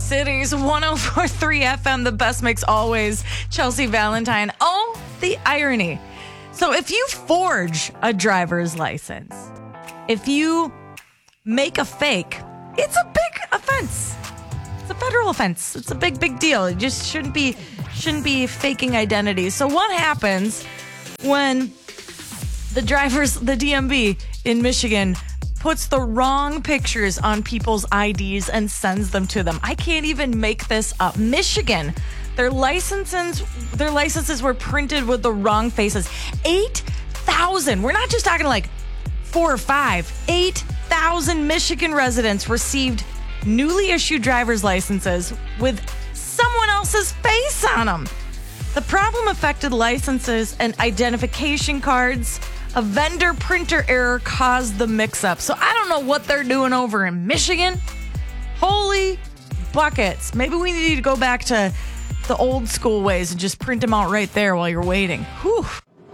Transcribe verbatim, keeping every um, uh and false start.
Cities one oh four point three F M, the best mix always. Chelsea Valentine. Oh, the irony. So if you forge a driver's license, if you make a fake, it's a big offense. It's a federal offense. It's a big, big deal. You just shouldn't be shouldn't be faking identities. So what happens when the drivers, the D M V in Michigan, puts the wrong pictures on people's I Ds and sends them to them? I can't even make this up. Michigan, their licenses, their licenses were printed with the wrong faces. eight thousand. We're not just talking like four or five. eight thousand Michigan residents received newly issued driver's licenses with someone else's face on them. The problem affected licenses and identification cards. A vendor printer error caused the mix-up. So I don't know what they're doing over in Michigan. Holy buckets. Maybe we need to go back to the old school ways and just print them out right there while you're waiting. Whew.